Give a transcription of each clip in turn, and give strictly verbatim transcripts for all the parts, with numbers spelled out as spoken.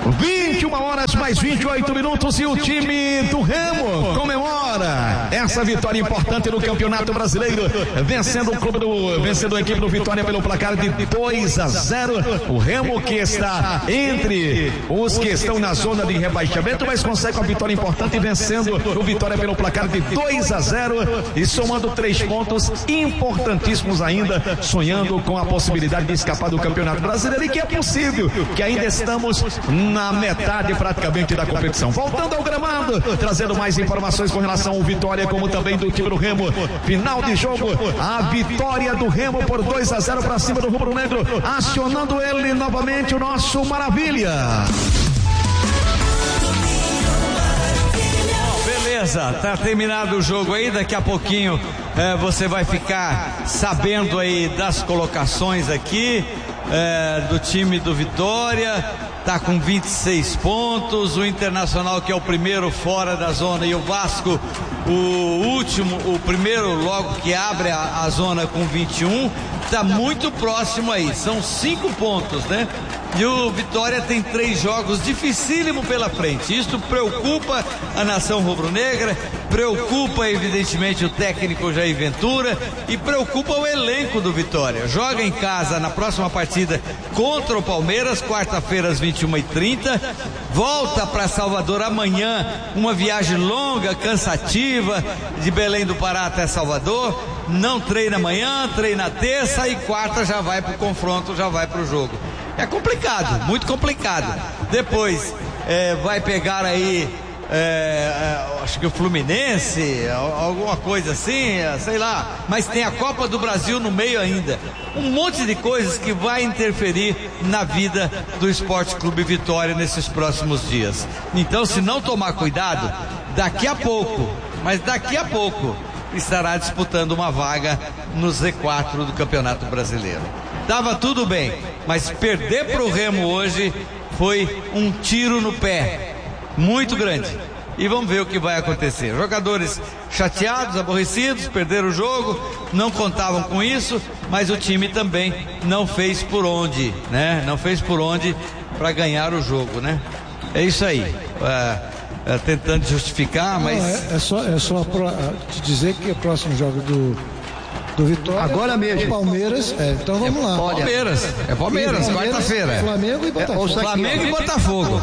vinte e uma horas mais vinte e oito minutos e o time do Remo comemora essa vitória importante no Campeonato Brasileiro, vencendo o clube do, vencendo a equipe do Vitória pelo placar de dois a zero. O Remo, que está entre os que estão na zona de rebaixamento, mas consegue uma vitória importante, vencendo o Vitória pelo placar de dois a zero e somando três pontos importantíssimos ainda, sonhando com a possibilidade de escapar do Campeonato Brasileiro, e que é possível, que ainda estamos na metade praticamente da competição. Voltando ao gramado, trazendo mais informações com relação ao Vitória, como também do time do Remo. Final de jogo, a vitória do Remo por dois a zero para cima do Rubro Negro, acionando ele novamente, o nosso Maravilha. Beleza, tá terminado o jogo aí, daqui a pouquinho é, você vai ficar sabendo aí das colocações aqui é, do time do Vitória. Tá com vinte e seis pontos, o Internacional, que é o primeiro fora da zona, e o Vasco, o último, o primeiro logo que abre a, a zona, com vinte e um, tá muito próximo aí, são cinco pontos, né? E o Vitória tem três jogos dificílimos pela frente. Isso preocupa a nação rubro-negra, preocupa evidentemente o técnico Jair Ventura e preocupa o elenco do Vitória. Joga em casa na próxima partida contra o Palmeiras, quarta-feira às vinte e uma e trinta. Volta para Salvador amanhã, uma viagem longa, cansativa, de Belém do Pará até Salvador. Não treina amanhã, treina terça e quarta já vai pro confronto, já vai pro jogo. É complicado, muito complicado. Depois é, vai pegar aí, é, é, acho que o Fluminense, alguma coisa assim, sei lá. Mas tem a Copa do Brasil no meio ainda. Um monte de coisas que vai interferir na vida do Esporte Clube Vitória nesses próximos dias. Então, se não tomar cuidado, daqui a pouco, mas daqui a pouco, estará disputando uma vaga no Z quatro do Campeonato Brasileiro. Tava tudo bem, mas perder pro Remo hoje foi um tiro no pé muito grande. E vamos ver o que vai acontecer. Jogadores chateados, aborrecidos, perderam o jogo, não contavam com isso, mas o time também não fez por onde, né? Não fez por onde para ganhar o jogo, né? É isso aí. É, é, tentando justificar, mas... Não, é, é só, é só pro, te dizer que o próximo jogo do... do Vitória, agora mesmo, o Palmeiras, é, então vamos lá. Olha, Palmeiras, é Palmeiras, quarta-feira. Flamengo e Botafogo. É, Flamengo e Botafogo.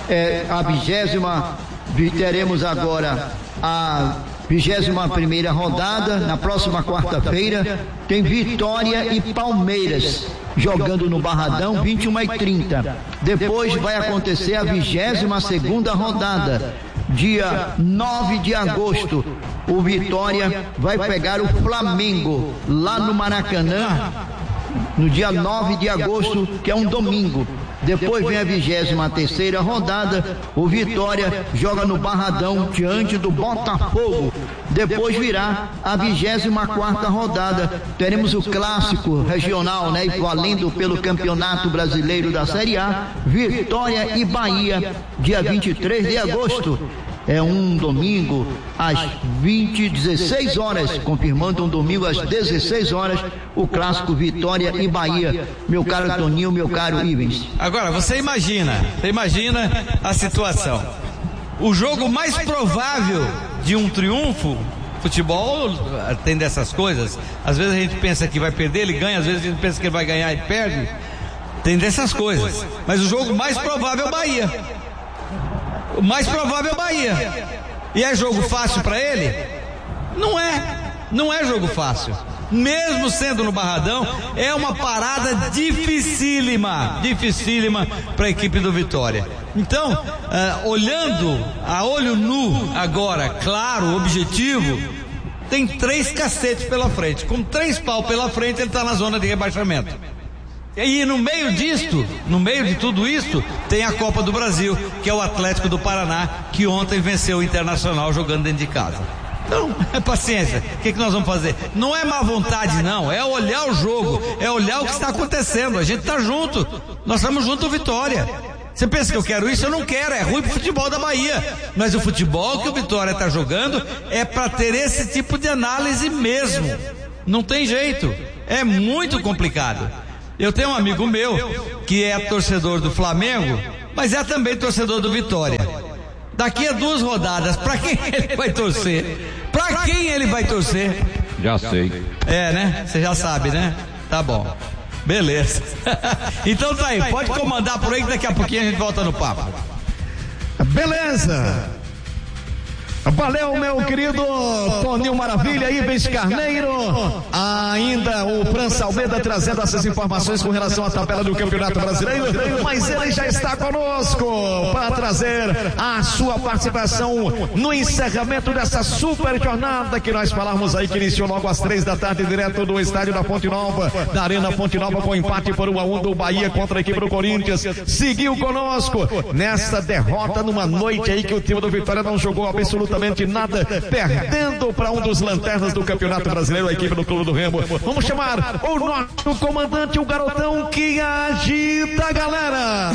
É a vigésima, teremos agora a vigésima primeira rodada, na próxima quarta-feira, tem Vitória e Palmeiras, jogando no Barradão, vinte e uma e trinta. Depois vai acontecer a vigésima segunda rodada, dia nove de agosto, o Vitória vai pegar o Flamengo lá no Maracanã, no dia nove de agosto, que é um domingo. Depois vem a vigésima terceira rodada, o Vitória joga no Barradão diante do Botafogo. Depois virá a vigésima quarta rodada, teremos o clássico regional, né, valendo pelo Campeonato Brasileiro da Série A, Vitória e Bahia, dia vinte e três de agosto. É um domingo às vinte, dezesseis horas, confirmando um domingo às dezesseis horas, o clássico Vitória e Bahia. Meu caro Toninho, meu caro Ivens. Agora, você imagina, você imagina a situação. O jogo mais provável de um triunfo, futebol tem dessas coisas. Às vezes a gente pensa que vai perder, ele ganha, às vezes a gente pensa que ele vai ganhar e perde. Tem dessas coisas. Mas o jogo mais provável é o Bahia. O mais provável é o Bahia. E é jogo fácil para ele? Não é. Não é jogo fácil. Mesmo sendo no Barradão, é uma parada dificílima, dificílima para a equipe do Vitória. Então, uh, olhando a olho nu agora, claro, objetivo, tem três cacetes pela frente. Com três pau pela frente, ele está na zona de rebaixamento. E no meio disto, no meio de tudo isso, tem a Copa do Brasil, que é o Atlético do Paraná, que ontem venceu o Internacional jogando dentro de casa. Então, é paciência. O que, que nós vamos fazer? Não é má vontade, não. É olhar o jogo, é olhar o que está acontecendo. A gente está junto. Nós estamos junto, Vitória. Você pensa que eu quero isso? Eu não quero. É ruim pro futebol da Bahia. Mas o futebol que o Vitória está jogando é para ter esse tipo de análise mesmo. Não tem jeito. É muito complicado. Eu tenho um amigo meu que é torcedor do Flamengo, mas é também torcedor do Vitória. Daqui a duas rodadas, pra quem ele vai torcer? Pra quem ele vai torcer? Já sei. É, né? Você já sabe, né? Tá bom. Beleza. Então tá aí, pode comandar por aí que daqui a pouquinho a gente volta no papo. Beleza. Valeu, meu querido Toninho Maravilha, Ivens Carneiro. Ainda o França Almeida trazendo essas informações com relação à tabela do Campeonato Brasileiro. Mas ele já está conosco para trazer a sua participação no encerramento dessa super jornada que nós falamos aí, que iniciou logo às três da tarde, direto do estádio da Fonte Nova, da Arena Fonte Nova, com empate por um a um do Bahia contra a equipe do Corinthians. Seguiu conosco nessa derrota, numa noite aí que o time do Vitória não jogou absolutamente nada, perdendo para um dos lanternas do Campeonato Brasileiro, a equipe do Clube do Remo. Vamos chamar o nosso comandante, o garotão que agita a galera.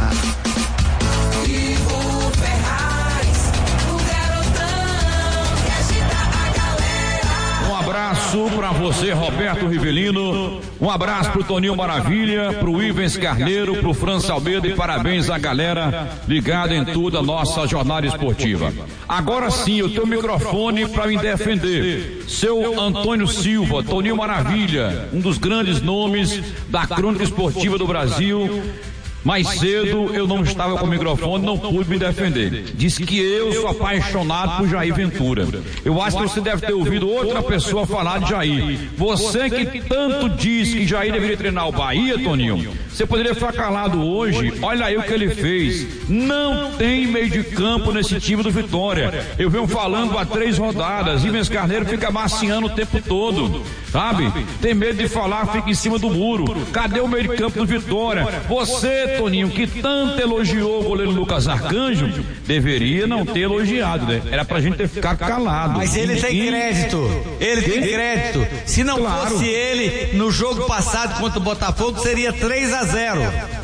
Ivo Ferraz, o garotão que agita a galera. Um abraço para você, Roberto Rivelino. Um abraço pro Toninho Maravilha, pro Ivens Carneiro, pro França Almeida e parabéns à galera ligada em toda a nossa jornada esportiva. Agora sim, eu tenho o microfone para me defender. Seu Antônio Silva, Toninho Maravilha, um dos grandes nomes da crônica esportiva do Brasil. Mais cedo eu não estava com o microfone, não pude me defender. Disse que eu sou apaixonado por Jair Ventura. Eu acho que você deve ter ouvido outra pessoa falar de Jair. Você que tanto diz que Jair deveria treinar o Bahia, Toninho, você poderia ficar calado hoje. Olha aí o que ele fez. Não tem meio de campo nesse time do Vitória. Eu venho falando há três rodadas. Ivens Carneiro fica maciando o tempo todo, sabe? Tem medo de falar, fica em cima do muro. Cadê o meio de campo do Vitória? Você, Toninho, que tanto elogiou o goleiro Lucas Arcanjo, deveria não ter elogiado, né? Era pra gente ter ficado calado. Mas ele tem E- crédito, ele tem crédito. Se não Claro. fosse ele, no jogo passado contra o Botafogo, seria três a zero.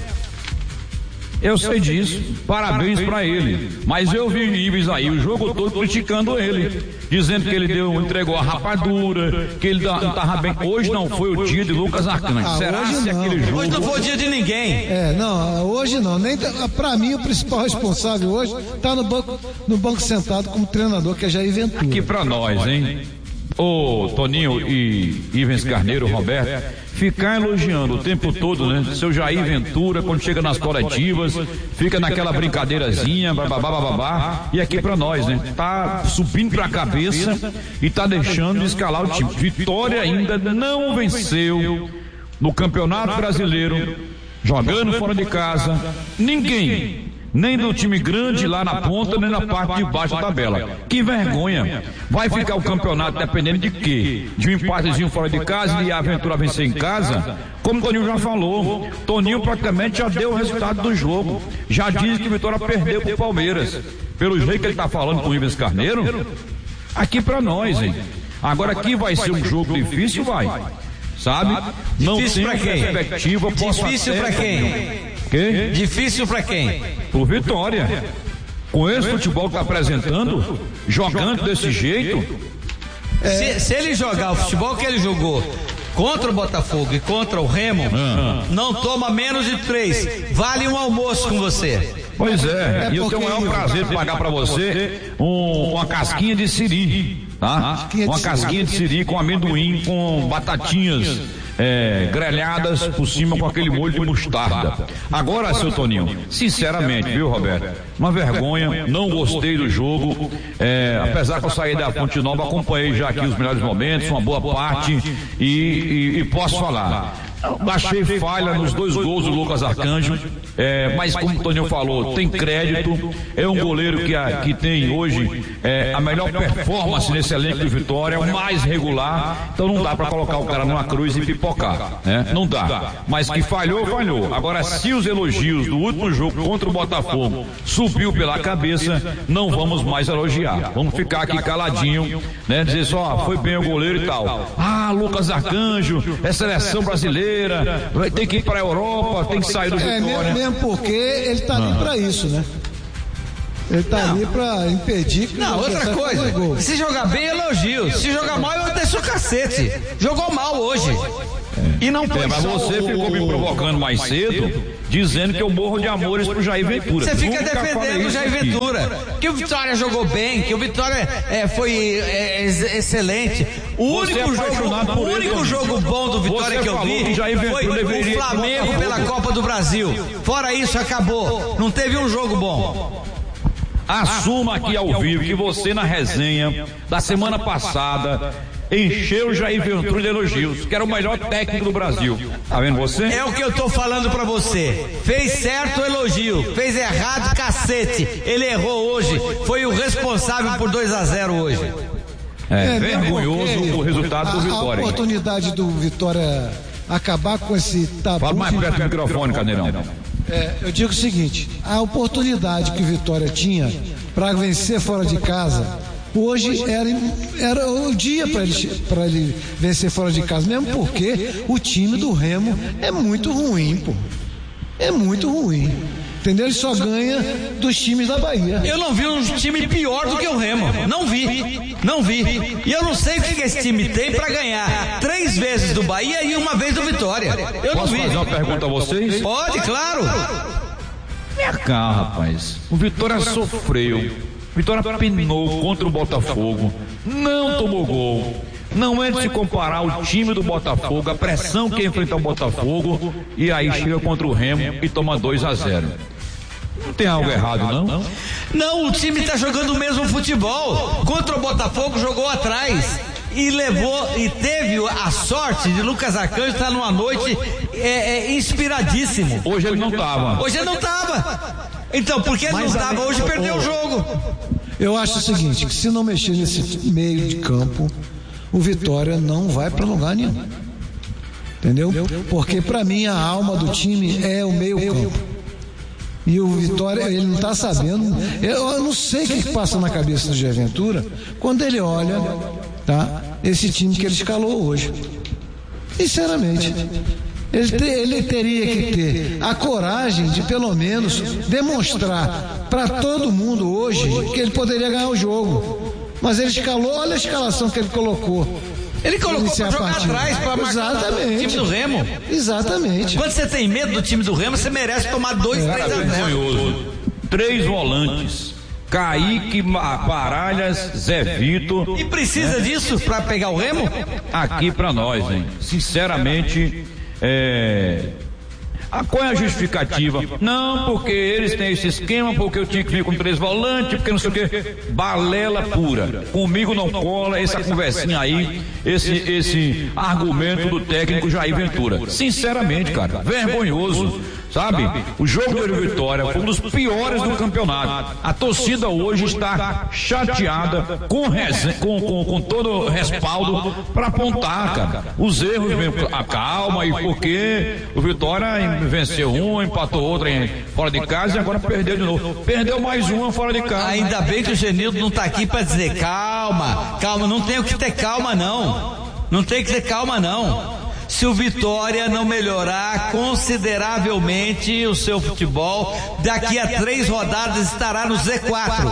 Eu sei disso, parabéns pra ele. Mas eu vi Ives aí o jogo todo criticando ele, dizendo que ele deu, entregou a rapadura, que ele não tava bem. Hoje não foi o dia de Lucas Arcanjo. Ah, Será hoje se não. aquele jogo... Hoje não foi o dia de ninguém. É, não, hoje não. Nem para mim o principal responsável hoje está no banco, no banco sentado como treinador, que é Jair Ventura. Aqui pra nós, hein? Ô Toninho e Ivens Carneiro, Roberto, ficar elogiando o tempo todo, né? Seu Jair Ventura, quando chega nas coletivas, fica naquela brincadeirazinha, bababá, bababá, e aqui pra nós, né? Tá subindo pra cabeça e tá deixando de escalar o time. Vitória ainda não venceu no Campeonato Brasileiro, jogando fora de casa, ninguém. Nem do time grande lá na ponta, nem na parte de baixo da tabela. Que vergonha. Vai ficar o campeonato dependendo de quê? De um empatezinho fora de casa e a Aventura vencer em casa? Como o Toninho já falou, Toninho praticamente já deu o resultado do jogo. Já disse que o Vitória perdeu pro Palmeiras. Pelo jeito que ele tá falando com o Ivens Carneiro, aqui pra nós, hein? Agora aqui vai ser um jogo difícil, vai. Sabe? Não Difícil tem pra quem? perspectiva. posso Difícil até- pra quem? Quê? Difícil pra quem? Por Vitória. Com esse futebol que tá apresentando, jogando desse jeito, Se, se ele jogar o futebol que ele jogou contra o Botafogo e contra o Remo, não toma menos de três. Vale um almoço com você. pois é, É e eu porque- tenho o maior prazer de pagar pra você um- uma casquinha de siri, tá? Casquinha de Uma siri. casquinha de siri com amendoim, com batatinhas é, grelhadas por cima com aquele molho de mostarda. Agora, seu Toninho, sinceramente, viu, Roberto? Uma vergonha, não gostei do jogo. É, apesar que eu saí da Fonte Nova, acompanhei já aqui os melhores momentos, uma boa parte, e, e- e posso falar. Achei falha nos dois gols do Lucas Arcanjo, é, mas como o Toninho falou, tem crédito, é um goleiro que, a- que tem hoje é, a melhor performance nesse elenco de Vitória, é o mais regular, então não dá pra colocar o cara numa cruz e pipocar, né? Não dá, mas que falhou, falhou. Agora, se os elogios do último jogo contra o Botafogo subiu pela cabeça, não vamos mais elogiar, vamos ficar aqui caladinho, né? Dizer só, foi bem o goleiro e tal. Ah, Lucas Arcanjo, é seleção brasileira, vai ter que ir pra Europa, tem que sair do É, mesmo, Vitória. mesmo porque ele tá ali pra isso, né? Ele tá ali pra impedir que Não, o outra adversário faça coisa. gol. Se jogar bem, elogio. Se jogar mal, eu desço o cacete. Jogou mal hoje. É. E não foi é, mas só você o... ficou me provocando mais cedo, dizendo que eu morro de amores pro Jair Ventura. Você fica Nunca defendendo o Jair aqui. Ventura, que o Vitória jogou bem, que o Vitória é, foi é, ex- excelente. O Você único, é jogo, apaixonado o por ele, único amigo. jogo bom do Vitória Você que eu falou vi que Jair foi Ventura deveria o ir pro Flamengo Botafogo. pela Copa do Brasil. Fora isso, acabou. Não teve um jogo bom. Assuma aqui ao vivo que você na resenha da semana passada encheu o Jair Ventura de elogios, que era o melhor técnico do Brasil. Tá vendo você? É o que eu tô falando pra você. Fez certo o elogio, fez errado cacete. Ele errou hoje, foi o responsável por dois a zero hoje. É, É, vergonhoso porque o resultado do a, Vitória. A oportunidade do Vitória acabar com esse tabu. Fala mais perto do microfone, Cadeirão. É, eu digo o seguinte: a oportunidade que o Vitória tinha para vencer fora de casa, hoje era, era o dia para ele, para ele vencer fora de casa, mesmo porque o time do Remo é muito ruim, pô. É muito ruim. Entendeu? Ele só ganha dos times da Bahia. Eu não vi um time pior do que o Remo. Não vi. Não vi. E eu não sei o que esse time tem pra ganhar três vezes do Bahia e uma vez do Vitória. Eu não Posso vi. fazer uma pergunta a vocês? Pode, claro. Vem cá, rapaz. O Vitória sofreu. O Vitória penou contra o Botafogo. Não tomou gol. Não é de se comparar o time do Botafogo, a pressão que enfrenta o Botafogo, e aí chega contra o Remo e toma dois a zero. Não tem algo errado, não? Não, o time tá jogando o mesmo futebol. Contra o Botafogo jogou atrás. E levou, e teve a sorte de Lucas Arcanjo estar numa noite é, é, inspiradíssimo. Hoje ele não tava. Hoje ele não tava. Então, porque ele não tava, hoje perdeu o jogo. Eu acho o seguinte, que se não mexer nesse meio de campo, o Vitória não vai para lugar nenhum. Entendeu? Porque para mim a alma do time é o meio campo. E o Vitória, ele não está sabendo. Eu não sei o que, que passa na cabeça do Jair Ventura quando ele olha, tá, esse time que ele escalou hoje. Sinceramente. Ele, te, ele teria que ter a coragem de pelo menos demonstrar para todo mundo hoje que ele poderia ganhar o jogo. Mas ele escalou, olha a escalação que ele colocou. Ele colocou pra Iniciar a jogar partida. atrás, pra marcar Exatamente. o time do Remo. Exatamente. Quando você tem medo do time do Remo, você merece tomar dois, Cara, três a zero. vergonhoso. Três volantes. Kaique, Baralhas, Zé Vitor. E precisa disso pra pegar o Remo? Aqui pra nós, hein? Sinceramente, é... Ah, qual é a justificativa? Não, porque eles têm esse esquema, porque eu tinha que vir com três volantes, porque não sei o que. Balela pura. Comigo não cola essa conversinha aí, esse, esse argumento do técnico Jair Ventura. Sinceramente, cara, vergonhoso. Sabe? O jogo do Vitória foi um dos piores do campeonato. A torcida hoje está chateada com, reze... com, com, com todo o respaldo para apontar, cara, os erros mesmo. A calma e porque o Vitória venceu um, empatou outro em, fora de casa e agora perdeu de novo. Perdeu mais uma fora de casa. Ainda bem que o Genildo não tá aqui pra dizer calma, calma, não tem o que ter calma não. Não tem que ter calma não. Se o Vitória não melhorar consideravelmente o seu futebol, daqui a três rodadas estará no Z quatro.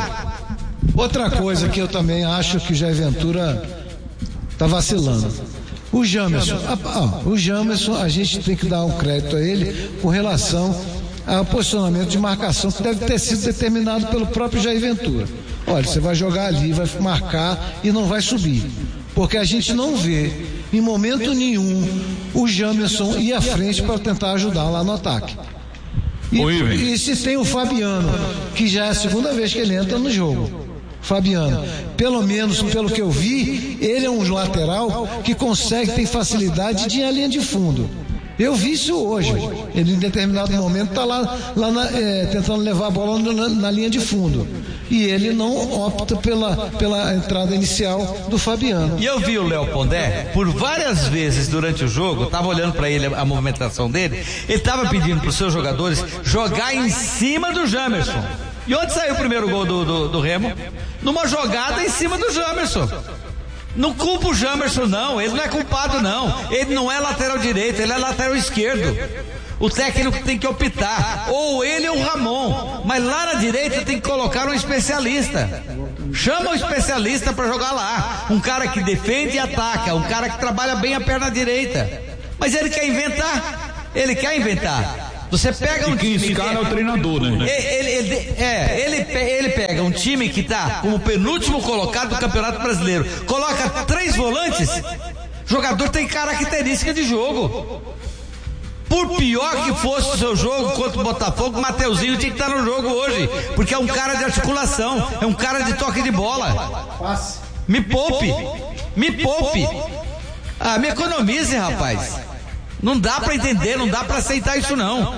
Outra coisa que eu também acho que o Jair Ventura tá vacilando. O Jamerson, ah, ah, o Jamerson, a gente tem que dar um crédito a ele com relação ao posicionamento de marcação que deve ter sido determinado pelo próprio Jair Ventura. Olha, você vai jogar ali, vai marcar e não vai subir. Porque a gente não vê em momento nenhum o Jamerson ir à frente para tentar ajudar lá no ataque. E, e se tem o Fabiano, que já é a segunda vez que ele entra no jogo. Fabiano, pelo menos pelo que eu vi, ele é um lateral que consegue, tem facilidade de ir à linha de fundo. Eu vi isso hoje. Ele em determinado momento está lá, lá na, é, tentando levar a bola na, na linha de fundo. E ele não opta pela, pela entrada inicial do Fabiano. E eu vi o Léo Pondé por várias vezes durante o jogo, eu tava olhando para ele a movimentação dele, ele tava pedindo para os seus jogadores jogar em cima do Jamerson. E onde saiu o primeiro gol do, do, do Remo? Numa jogada em cima do Jamerson. Não culpa o Jamerson não, ele não é culpado não, ele não é lateral direito, ele é lateral esquerdo. O técnico tem que optar, ou ele ou o Ramon, mas lá na direita tem que colocar um especialista. Chama o especialista para jogar lá, um cara que defende e ataca, um cara que trabalha bem a perna direita. Mas ele quer inventar, ele quer inventar. Você pega um e quem time. escala é o treinador, né? Ele, ele, ele, é, ele, ele pega um time que está como penúltimo colocado do Campeonato Brasileiro, coloca três volantes, jogador tem característica de jogo. Por pior que fosse o seu jogo contra o Botafogo, o Mateuzinho tinha que estar no jogo hoje, porque é um cara de articulação, é um cara de toque de bola. Me poupe, me poupe. Ah, me economize, rapaz. Não dá pra entender, não dá pra aceitar isso não.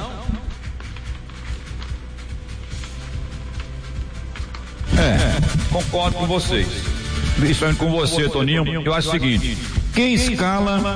É, concordo com vocês. Principalmente com você, Toninho. Eu acho o seguinte: quem escala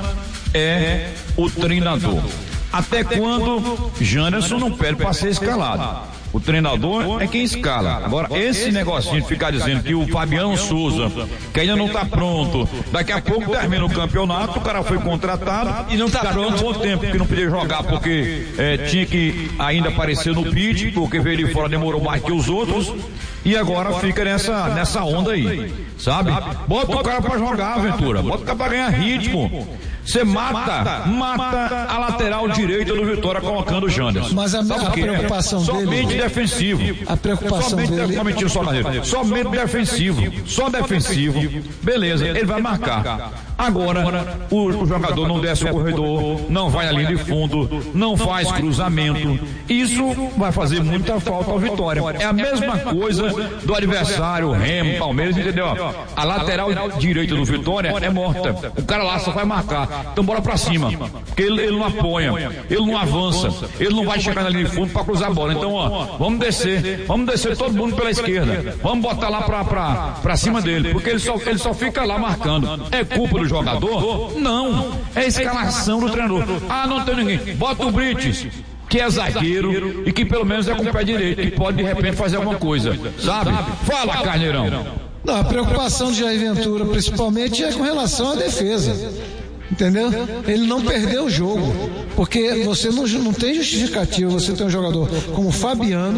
é o treinador. Até quando Janderson não pede para ser escalado. O treinador é quem escala. Agora, esse negocinho de ficar dizendo que o Fabiano Souza, que ainda não está pronto, daqui a pouco termina o campeonato, o cara foi contratado e não está pronto. Há um bom tempo que não podia jogar porque é, tinha que ainda aparecer no pitch, porque veio de fora demorou mais que os outros. E agora fica nessa, nessa onda aí, sabe? Bota o cara pra jogar, Ventura. Bota o cara pra ganhar ritmo. Você mata, mata a lateral direita do Vitória colocando o Janderson. Mas a, a preocupação dele... Somente defensivo. A preocupação somente, dele... Somente, só, somente defensivo. Só defensivo. Beleza, ele vai marcar. Agora, o, o jogador não desce o corredor, não vai à linha de fundo, não faz cruzamento. Isso vai fazer muita falta ao Vitória. É a mesma coisa do adversário, Remo, Palmeiras, entendeu? A lateral direita do Vitória é morta. O cara lá só vai marcar. Então bora pra cima. Porque ele, ele não apoia, ele não avança, ele não vai chegar na linha de fundo pra cruzar a bola. Então, ó, vamos descer, vamos descer todo mundo pela esquerda. Vamos botar lá pra, pra, pra cima dele, porque ele só, ele só fica lá marcando. É culpa do jogador? Não. É a escalação do treinador. Ah, não tem ninguém. Bota o Brites, que é zagueiro e que pelo menos é com o pé direito, que pode de repente fazer alguma coisa, sabe? Fala, Carneirão. Não, a preocupação de Jair Ventura principalmente é com relação à defesa. Entendeu? Ele não perdeu o jogo, porque você não, não tem justificativa você ter um jogador como Fabiano,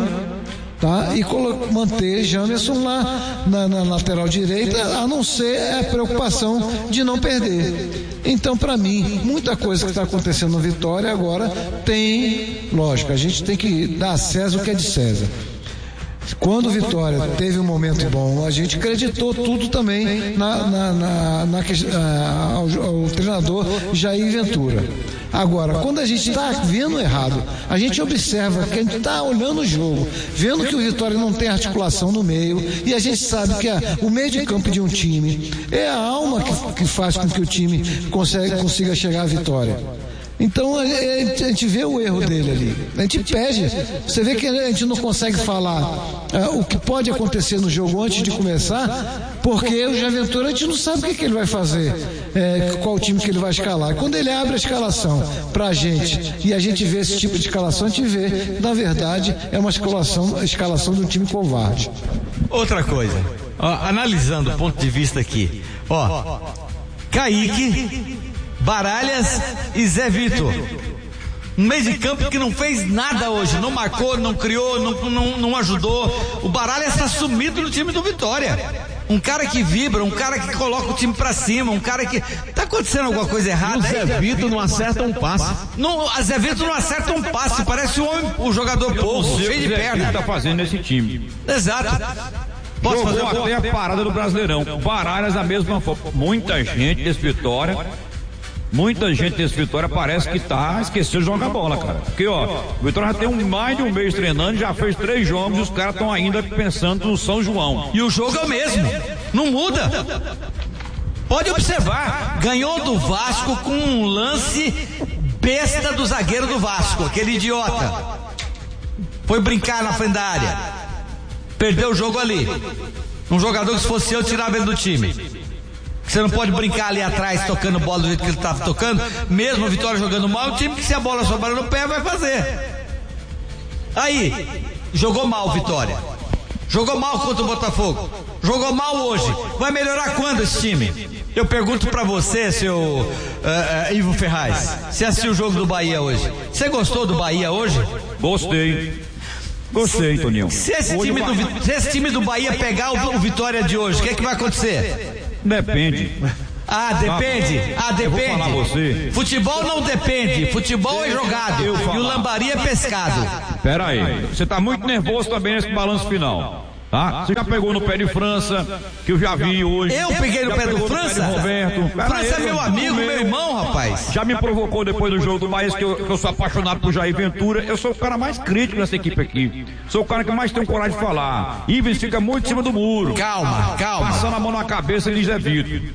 tá? E colo- manter Janderson lá na, na lateral direita, a não ser a preocupação de não perder. Então, para mim, muita coisa que está acontecendo no Vitória agora tem, lógico, a gente tem que dar a César o que é de César. Quando o Vitória teve um momento bom, a gente acreditou tudo também na, na, na, na, na, ao, ao treinador Jair Ventura. Agora, quando a gente está vendo errado, a gente observa que a gente está olhando o jogo, vendo que o Vitória não tem articulação no meio, e a gente sabe que a, o meio de campo de um time é a alma que, que faz com que o time consegue, consiga chegar à vitória. Então a gente vê o erro dele ali, a gente pede, você vê que a gente não consegue falar uh, o que pode acontecer no jogo antes de começar, porque o Jair Ventura a gente não sabe o que, que ele vai fazer, é, qual time que ele vai escalar. Quando ele abre a escalação pra gente e a gente vê esse tipo de escalação, a gente vê, na verdade, é uma escalação, a escalação de um time covarde. Outra coisa, ó, analisando o ponto de vista aqui, ó, Kaique, Baralhas e Zé Vitor. Um meio de campo que não fez nada hoje, não marcou, não criou, não, não, não ajudou. O Baralhas está sumido no time do Vitória. Um cara que vibra, um cara que coloca o time pra cima, um cara que... Tá acontecendo alguma coisa errada? O Zé Vitor não acerta um passe. Não, a Zé Vitor não acerta um passe, parece um homem, o jogador pouco, cheio de perna. O que tá fazendo nesse time? Exato. Posso Jogou fazer até a parada do Brasileirão. Baralhas da mesma forma. Muita gente desse Vitória... Muita gente desse Vitória parece que tá esqueceu de jogar bola, cara. Porque, ó, o Vitória já tem um, mais de um mês treinando, já fez três jogos e os caras estão ainda pensando no São João. E o jogo é o mesmo, não muda. Pode observar, ganhou do Vasco com um lance besta do zagueiro do Vasco, aquele idiota. Foi brincar na frente da área. Perdeu o jogo ali. Um jogador que se fosse eu, tirava ele do time. Você não pode brincar ali atrás tocando bola do jeito que ele estava tocando, mesmo a Vitória jogando mal, o time que se a bola sobrar no pé vai fazer. Aí, jogou mal Vitória, jogou mal contra o Botafogo, jogou mal hoje, vai melhorar quando esse time? Eu pergunto pra você, seu uh, uh, Ivo Ferraz, você assistiu o jogo do Bahia hoje? Você gostou do Bahia hoje? Gostei. Gostei, Toninho. Se esse, time do, se esse time do Bahia pegar o, o Vitória de hoje, o que é que vai acontecer? Depende. Ah, depende. Ah, Eu vou depende. falar a você. Futebol não depende. Futebol é jogado. Eu E o falar. lambari é pescado. Pera aí, você tá muito nervoso também nesse balanço final. Tá? Você já pegou no pé de França, que eu já vi hoje. Eu peguei no Já pé do pegou França? de Roberto. Pera França é aí, meu amigo, meu irmão, rapaz. Já me provocou depois do jogo do Bahia, que eu, que eu sou apaixonado por Jair Ventura. Eu sou o cara mais crítico dessa equipe aqui. Sou o cara que mais tem coragem de falar. Ivens fica muito em cima do muro. Calma, calma. Passando a mão na cabeça, ele é Vitor.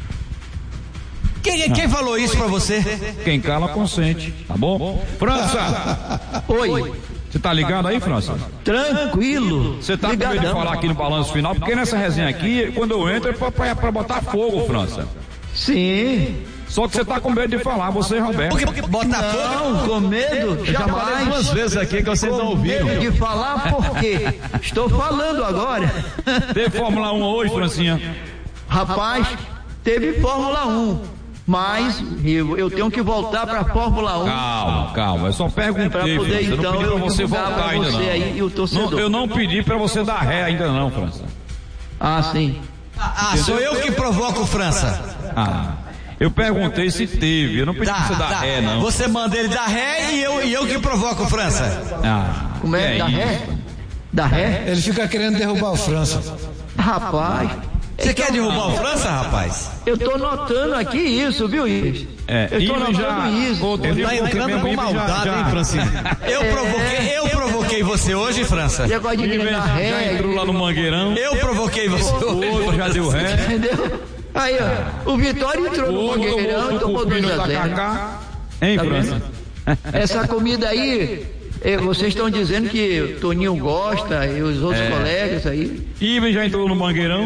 Quem, quem falou isso pra você? Quem cala consente, tá bom? França, Oi, você tá ligado aí, França? tranquilo. Você tá com medo de Ligadão. falar aqui no balanço final, porque nessa resenha aqui, quando eu entro, é pra, pra, pra botar fogo, França. Sim. Só que você tá com medo de falar, você, Roberto. Porque Botafogo. Não, com medo, Eu já falei jamais. duas vezes aqui que vocês não ouviram. Medo de falar por quê? Estou falando agora. Teve Fórmula um hoje, Francinha? Rapaz, teve Fórmula um, mas eu, eu tenho que voltar para a Fórmula um. Calma, calma, eu só perguntei, Pra poder, França. Eu não então, pedi pra eu você divulgar voltar pra ainda, você não. aí e o torcedor. Não, eu não pedi pra você dar ré ainda, não, França. Ah, sim. Ah, sou eu que provoco França. Ah, eu perguntei se teve, eu não pedi Tá, pra você dar tá. ré, não. Você manda ele dar ré e eu, e eu que provoco França. Ah, Como é? que Da isso? ré? Da ré? Ele fica querendo derrubar o França. Rapaz, Você quer derrubar o França, rapaz? eu tô notando aqui isso, viu, Ives? É, eu tô Ives notando já- isso. Ô, Ele tá Ives entrando com Ives já- maldade, já- hein, Francinho? Eu provoquei, eu provoquei você hoje, França. E agora de Ives engrenar já ré, entrou lá no Mangueirão, Eu provoquei você o hoje. outro já deu ré, entendeu? Aí, ó, o Vitória entrou o no outro Mangueirão e tomou tomou o dois cupino a da zero. Cacá. Hein, Tá França? Essa comida aí, eh, vocês estão dizendo que o Toninho gosta e os outros colegas aí. Ives já entrou no Mangueirão.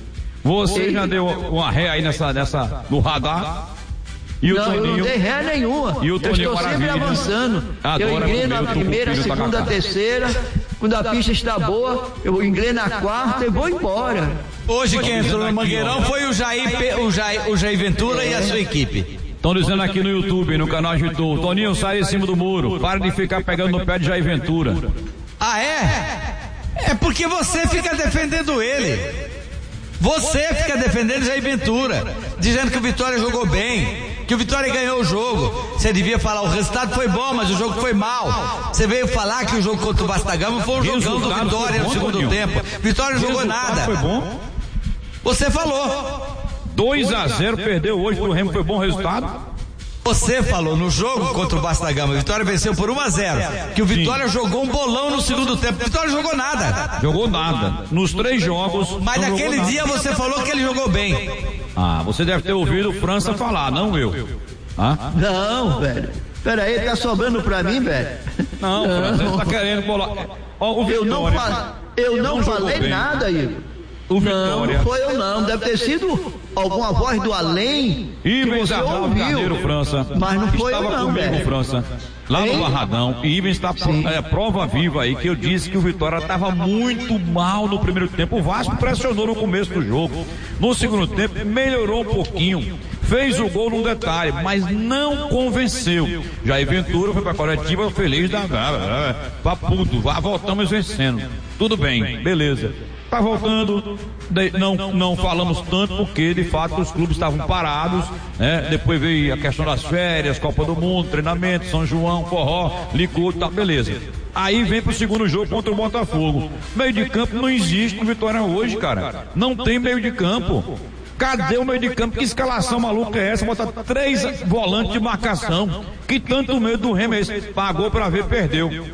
Você já deu uma ré aí nessa, nessa, no radar. E o Não, eu não Toninho. dei ré nenhuma. E o eu Toninho estou sempre Maravilha. avançando. Adora eu engreno comer a o primeira, a tucupi do segunda, a tacacá. terceira. Quando a pista está boa, eu engreno a quarta e vou embora. Hoje quem entrou no Mangueirão foi o Jair, Pe- o Jair, o Jair Ventura e a sua equipe. Estão dizendo aqui no YouTube, no canal YouTube, Toninho, sai em cima do muro. Para de ficar pegando no pé de Jair Ventura. Ah, é? É porque você fica defendendo ele. Você fica defendendo Jair Ventura, dizendo que o Vitória jogou bem, que o Vitória ganhou o jogo. Você devia falar, o resultado foi bom, mas o jogo foi mal. Você veio falar que o jogo contra o Vasco da Gama foi um jogão do Resultado Vitória foi no bom, segundo Toninho. tempo. Vitória não jogou Resultado nada. Foi bom. Você falou. dois a zero, perdeu hoje pro Remo, foi bom resultado. Você falou no jogo contra o Vasco da Gama, o Vitória venceu por um a zero, que o Vitória jogou um bolão no segundo tempo. O Vitória jogou nada. Jogou nada. Nos três jogos. Mas não naquele jogou dia nada. você falou que ele jogou bem. Ah, você deve ter ouvido o França falar, não eu. Ah? Não, velho. Pera aí, tá sobrando pra mim, velho? Não, França, você tá querendo colocar. Ó, o Eu não, Vitória. fa... eu não, não jogou falei bem. nada, Igor. O Não, Vitória. não foi eu não. Deve ter sido alguma voz do além que Ivens você Arnaldo ouviu. Carneiro, França. Mas não foi Estava eu não, comigo, velho. França. Lá no Hein? Barradão. E Ivens está é, prova viva aí que eu disse que o Vitória estava muito mal no primeiro tempo. O Vasco pressionou no começo do jogo. No segundo tempo melhorou um pouquinho. Fez o gol num detalhe, mas não convenceu. Jair Ventura foi para a coletiva feliz da gala. Pra puto, vá, voltamos vencendo. Tudo bem, beleza. Tá voltando, de- não, não falamos tanto porque de fato os clubes estavam parados, né? Depois veio a questão das férias, Copa do Mundo, treinamento, São João, forró, licor, tá, beleza. Aí vem pro segundo jogo contra o Botafogo. Meio de campo não existe no Vitória hoje, cara. Não tem meio de campo. Cadê o meio de campo? Que escalação maluca é essa? Botar três volantes de marcação. Que tanto medo do Remo é esse? Pagou pra ver, perdeu.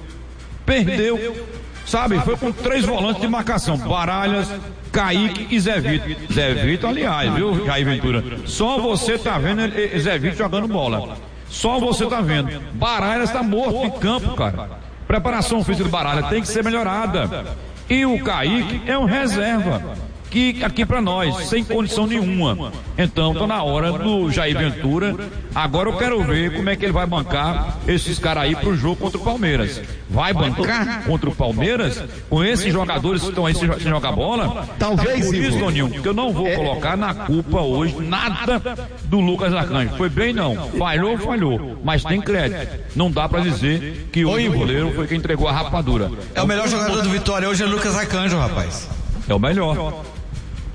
Perdeu. Sabe, foi com três volantes de marcação, Baralhas, Kaique e Zé Vitor. Zé Vitor, aliás, viu, Jair Ventura? Só você tá vendo ele, Zé Vitor jogando bola. Só você tá vendo. Baralhas tá morto em campo, cara. Preparação física do Baralhas tem que ser melhorada. E o Kaique é um reserva. Que aqui pra nós, sem condição nenhuma. Então, tá na hora do Jair Ventura. Agora eu quero ver como é que ele vai bancar esses caras aí pro jogo contra o Palmeiras. Vai bancar contra o Palmeiras com esses jogadores que estão aí sem sem jogar bola? Talvez, Por isso, Ivo. Toninho, que eu não vou colocar na culpa hoje nada do Lucas Arcanjo. Foi bem não, falhou, falhou, mas tem crédito. Não dá pra dizer que hoje o goleiro foi quem entregou a rapadura. É o melhor jogador do Vitória hoje é Lucas Arcanjo, rapaz. É o melhor.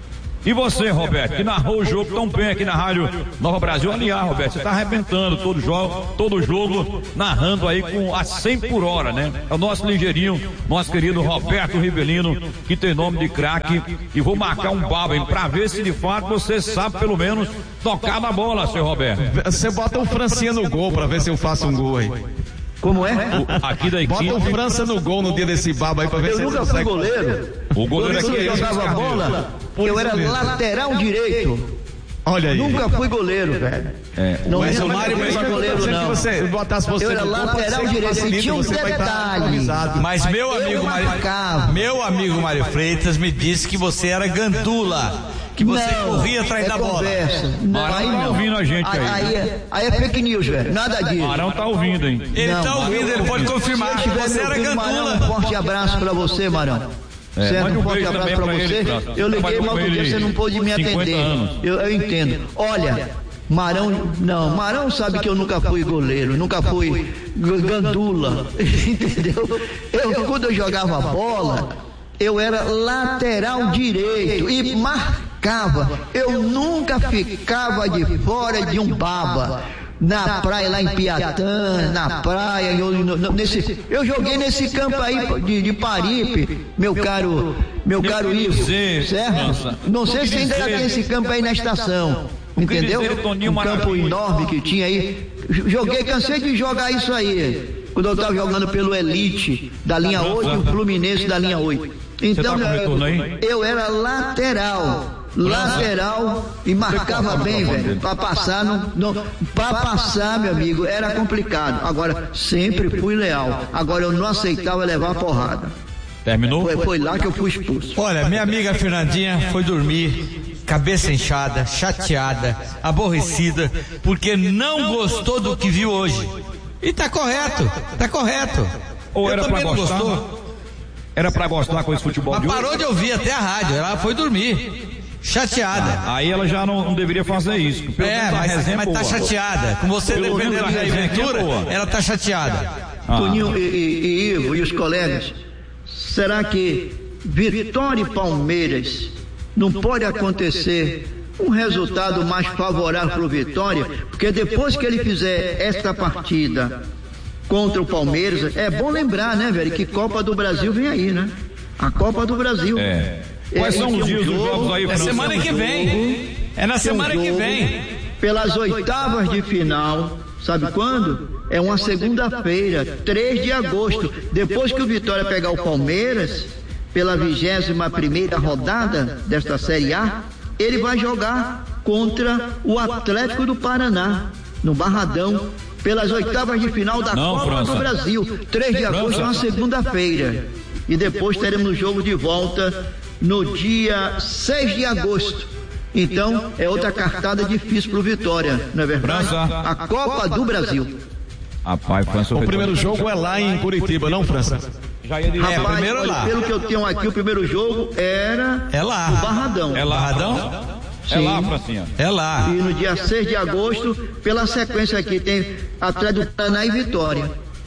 E você, Roberto, que narrou o jogo tão bem aqui na Rádio Nova Brasil. Aliás, Roberto, você tá arrebentando todo jogo, todo jogo, narrando aí com a cem por hora, né? É o nosso ligeirinho, nosso querido Roberto Rivelino, que tem nome de craque. E vou marcar um baba, hein, pra ver se de fato você sabe pelo menos tocar na bola, seu Roberto. Você bota o Francinha no gol pra ver se eu faço um gol aí. Como é? O, aqui da equipe. Bota o França no gol no dia desse baba aí pra ver Eu se nunca ele fui consegue. goleiro. O goleiro Quando aqui eu é jogava esse bola, Por eu isso era mesmo. lateral direito. Olha aí. Nunca fui goleiro, velho. É. Não Mas lembro o Mário que vai foi goleiro, Se não. você botasse você Eu era no gol, pode lateral ser que direito. facilite, E tinha um você vai estar detalhe. avisado. Mas meu Eu amigo Mário, marcava. meu amigo Mário Freitas me disse que você era gandula, que você Não, corria atrás é da bola. conversa. Não, Marão aí tá não. ouvindo a gente aí. Aí é, aí é fake news, velho. Nada disso. Marão tá ouvindo, hein? Ele Não, tá ouvindo, ele pode confirmar. Se tiver Você meu era filho, Marão, gandula. um forte abraço pra você, Marão. É, certo? mande um Um forte beijo abraço também pra pra você. ele, França. Eu liguei, Trabalhou mas com outro dia ele você não pôde me cinquenta atender. anos. Eu, eu entendo. Olha, Marão, não, Marão sabe que eu nunca fui goleiro, nunca fui g- gandula, entendeu? Eu, quando eu jogava bola, eu era lateral direito e marcava. Eu nunca ficava de fora de um baba. Na praia lá em Piatã, na praia, eu, no- nesse, eu joguei nesse campo aí de, de Paripe, meu caro, meu caro Ivo, dizer, certo? França, Não sei se ainda dizer- tem esse campo aí na estação, entendeu? dizer, Toninho Um campo Maravilha. enorme que tinha aí. Joguei, cansei de jogar isso aí, quando eu estava jogando pelo Elite da linha oito e o Fluminense da linha oito. Então, tá com eu, retorno aí? eu era lateral. Lateral e marcava bem, velho. Pra passar, não, não, pra passar, meu amigo, era complicado. Agora, sempre fui leal. Agora, eu não aceitava levar a porrada. Terminou? Foi, foi lá que eu fui expulso. Olha, minha amiga Fernandinha foi dormir, cabeça inchada, chateada, aborrecida, porque não gostou do que viu hoje. E tá correto, tá correto. Ou Eu era pra também não gostar? gostou. Era pra gostar com esse futebol Mas de hoje? parou de ouvir até a rádio, ela foi dormir. Chateada. Aí ela já não, não deveria fazer isso. Pelo É, menos a mas, resenha mas tá boa. chateada. Com você Pelo defendendo menos a a resenha reaventura, é boa. ela tá chateada. Ah. Toninho e, e- e Ivo e os colegas, será que Vitória e Palmeiras não pode acontecer um resultado mais favorável para o Vitória? Porque depois que ele fizer esta partida contra o Palmeiras, é bom lembrar, né, velho, que Copa do Brasil vem aí, né? A Copa do Brasil. É. Quais É, são tem os um dias dos jogo, jogos aí, É França? semana que vem. É na Tem um semana que jogo vem. pelas oitavas de final, sabe quando? É uma segunda-feira, três de agosto. Depois que o Vitória pegar o Palmeiras, pela vigésima primeira rodada desta Série A, ele vai jogar contra o Atlético do Paraná, no Barradão, pelas oitavas de final da Não, Copa França. do Brasil. três de agosto é uma segunda-feira. E depois teremos o jogo de volta no dia seis de agosto. Então, é outra cartada difícil pro Vitória, não é verdade? França. A Copa do Brasil. Rapaz, França, O primeiro jogo é lá em Curitiba, não, França? já ia dizer. É, Rapaz, primeiro olha, lá. pelo que eu tenho aqui, o primeiro jogo era É lá. no Barradão. É lá, Barradão? É lá, Francinha. É lá. E no dia seis de agosto, pela sequência aqui, tem Atlético do Paraná e Vitória.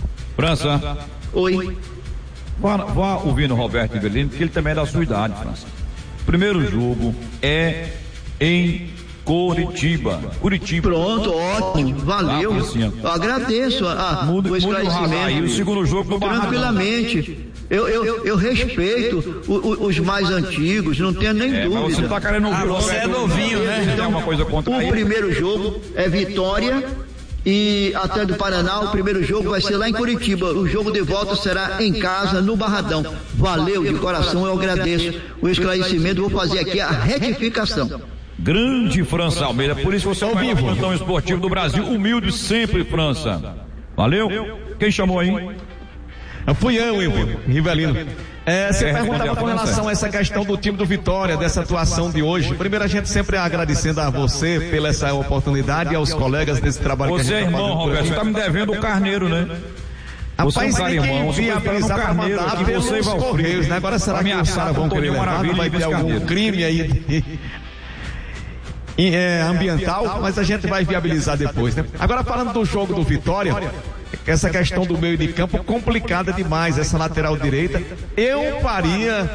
França, Oi. vá, vá ouvindo o Roberto Rivelino, que ele também é da sua idade, França. O primeiro jogo é em Curitiba. Curitiba. Pronto, ótimo, valeu. Ah, Francinha. Eu agradeço a, a, Muda- o muda o radar esclarecimento. aí, o segundo jogo do Barradão. Tranquilamente. Eu, eu, eu respeito o- o- os mais antigos, não tenho nem É, mas dúvida. você não tá querendo ouvir Ah, o você Roberto é novinho, né? Você tem alguma coisa contra O ele? primeiro jogo é Vitória e até do Paraná, o primeiro jogo vai ser lá em Curitiba. O jogo de volta será em casa, no Barradão. Valeu de coração, eu agradeço o esclarecimento. Vou fazer aqui a retificação. Grande França Almeida, por isso você é o maior plantão esportivo do Brasil, humilde sempre, França. Valeu? Quem chamou aí? Fui eu, Ivo, Rivelino. É, você É, perguntava respondeu a com relação França. a essa questão do time do Vitória, dessa atuação de hoje. Primeiro, a gente sempre agradecendo a você pela essa oportunidade e aos colegas desse trabalho que a Você gente é tá irmão, fazendo por Roberto, aqui. você tá me devendo o carneiro, né? Você é um Rapaz, cara tem que irmão, você foi viabilizar um para carneiro mandar aqui, pelos você e Valfrido. Correios, né? Agora será que os Ameaçado caras vão com querer Toninho levar? Maravilha Vai e ter Luiz algum Carneiro. crime aí e, é, ambiental, mas a gente vai viabilizar depois, né? Agora falando do jogo do Vitória, essa questão do meio de campo complicada demais, essa lateral direita, eu faria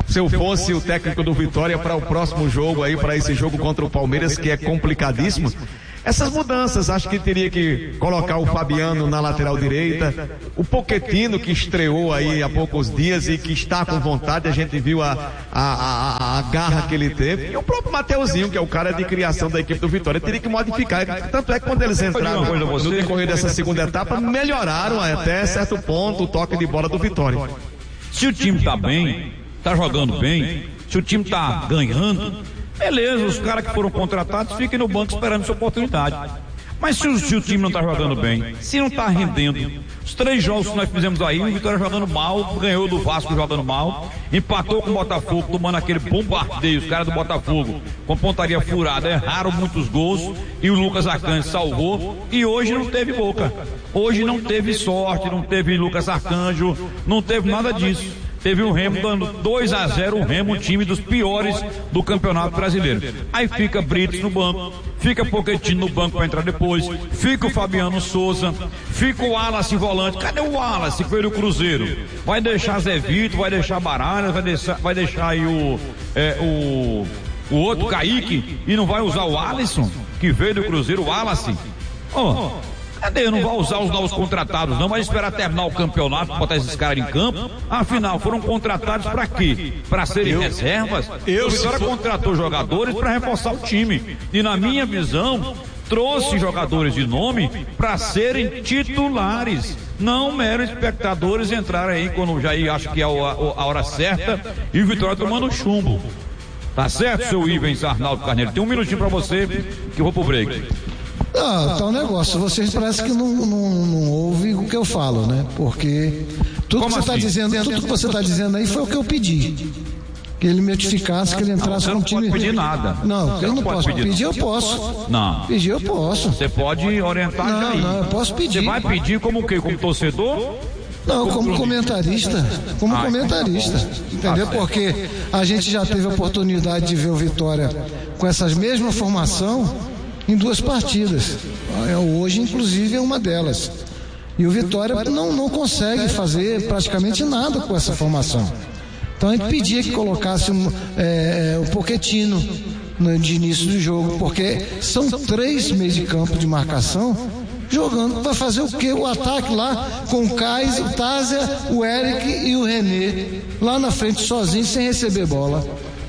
se eu fosse o técnico do Vitória para o próximo jogo aí, para esse jogo contra o Palmeiras, que é complicadíssimo, essas mudanças, acho que teria que colocar o Fabiano na lateral direita, o Pochettino, que estreou aí há poucos dias e que está com vontade, a gente viu a, a, a, a garra que ele teve, e o próprio Mateuzinho, que é o cara de criação da equipe do Vitória, teria que modificar, tanto é que quando eles entraram no decorrer dessa segunda etapa, melhoraram até certo ponto o toque de bola do Vitória. Se o time tá bem, tá jogando bem, se o time tá ganhando, beleza, os caras que foram contratados fiquem no banco esperando sua oportunidade. Mas se o, se o time não tá jogando bem, se não tá rendendo, os três jogos que nós fizemos aí, o Vitória jogando mal, ganhou do Vasco jogando mal, empatou com o Botafogo, tomando aquele bombardeio, os caras do Botafogo, com pontaria furada, erraram muitos gols, e o Lucas Arcanjo salvou, e hoje não teve boca. Hoje não teve sorte, não teve Lucas Arcanjo, não teve nada disso. Teve o Remo dando dois a zero, o Remo, um time dos piores do Campeonato Brasileiro. Aí fica Brits no banco, fica Pochettino no banco para entrar depois, fica o Fabiano Souza, fica o Wallace volante. Cadê o Wallace que veio do Cruzeiro? Vai deixar Zé Vitor, vai deixar Baralhas, vai deixar, vai deixar aí o, é, o, o outro Kaique, e não vai usar o Alisson, que veio do Cruzeiro, o Wallace? Oh, cadê? Não vai usar os novos contratados, não. Vai esperar terminar o campeonato para botar esses caras em campo. Afinal, foram contratados para quê? Para serem eu, reservas? Eu, o Vitória for... contratou jogadores para reforçar o time. E na minha visão, trouxe jogadores de nome para serem titulares. Não meros espectadores entrarem aí quando já acho que é a, a hora certa e o Vitória tomando chumbo. Tá certo, seu Ivens Arnaldo Carneiro? Tem um minutinho para você que eu vou pro break. Ah, tá um negócio, vocês parecem que não, não, não ouvem o que eu falo, né? Porque tudo que você está dizendo, tudo que você está dizendo aí foi o que eu pedi. Que ele me notificasse, que ele entrasse com um time. Não pode pedir nada. Não, eu não posso. Pedir eu posso. Não. Pedir eu posso. Você pode orientar já aí. Não, não, eu posso pedir. Você vai pedir como o quê? Como torcedor? Não, como comentarista, como ah, comentarista, entendeu? Porque a gente já teve a oportunidade de ver o Vitória com essas mesma formação em duas partidas. Hoje, inclusive, é uma delas. E o Vitória não, não consegue fazer praticamente nada com essa formação. Então a gente pedia que colocasse um, é, o Pochettino no, de início do jogo, porque são três meios de campo de marcação jogando para fazer o quê? O ataque lá com o Kais, o Tázia, o Eric e o René lá na frente sozinho, sem receber bola.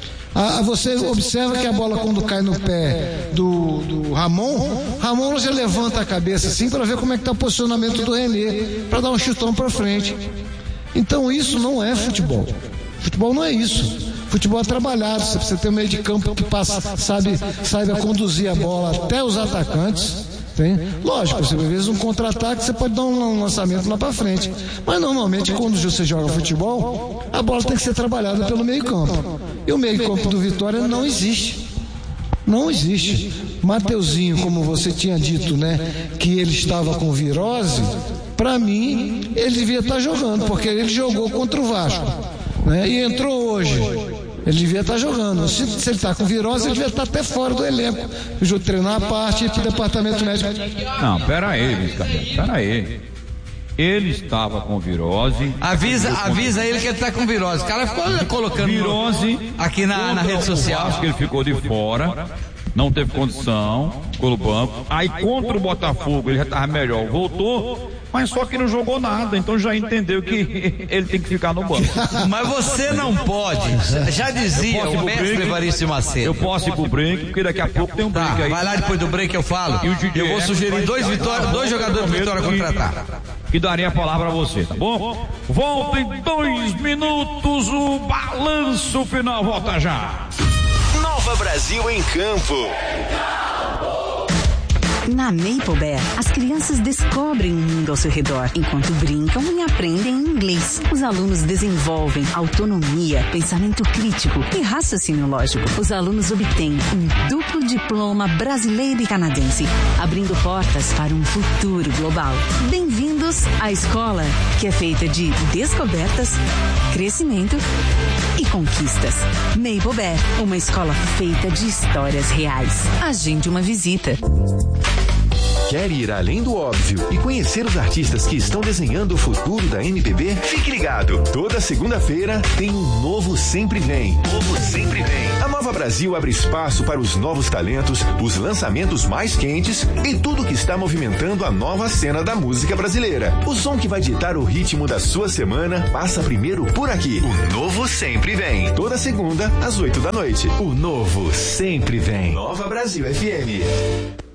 Ah, você observa que a bola quando cai no pé do, do Ramon, Ramon já levanta a cabeça assim para ver como é que está o posicionamento do René, para dar um chutão para frente. Então isso não é futebol. Futebol não é isso. Futebol é trabalhado. Você precisa ter um meio de campo que passa, sabe, saiba conduzir a bola até os atacantes. Tem? Lógico, você, às vezes um contra-ataque você pode dar um lançamento lá para frente, mas normalmente quando você joga futebol a bola tem que ser trabalhada pelo meio campo, e o meio campo do Vitória não existe não existe. Mateuzinho, como você tinha dito, né, que ele estava com virose, para mim ele devia estar jogando, porque ele jogou contra o Vasco, né, e entrou hoje. Ele devia estar jogando. Se, se ele está com virose, ele devia estar até fora do elenco. O treinar a parte para o departamento médico. Não, pera aí, pera aí. Ele estava com virose. Avisa, avisa ele que ele está com virose. O cara ficou colocando virose aqui na, na rede social. Acho que ele ficou de fora. Não teve condição, ficou no banco. Aí contra o Botafogo ele já estava melhor, voltou, mas só que não jogou nada, então já entendeu que ele tem que ficar no banco. Mas você não pode, já dizia o mestre Evaristo Macedo. Eu posso ir pro break, porque daqui a pouco tem um break tá, aí. Vai lá depois do break eu falo. E o eu vou sugerir dois, vitória, dois jogadores de Vitória contratar. Que daria a palavra a você, tá bom? Volta em dois minutos, o balanço final, volta já. Nova Brasil em campo. Na Maple Bear, as crianças descobrem o mundo ao seu redor, enquanto brincam e aprendem inglês. Os alunos desenvolvem autonomia, pensamento crítico e raciocínio lógico. Os alunos obtêm um duplo diploma brasileiro e canadense, abrindo portas para um futuro global. Bem-vindos à escola, que é feita de descobertas, crescimento e conquistas. Maple Bear, uma escola feita de histórias reais. Agende uma visita. Quer ir além do óbvio e conhecer os artistas que estão desenhando o futuro da M P B? Fique ligado. Toda segunda-feira tem um Novo Sempre Vem. Novo Sempre Vem. A Nova Brasil abre espaço para os novos talentos, os lançamentos mais quentes e tudo que está movimentando a nova cena da música brasileira. O som que vai ditar o ritmo da sua semana passa primeiro por aqui. O Novo Sempre Vem. Toda segunda, às oito da noite. O Novo Sempre Vem. Nova Brasil F M.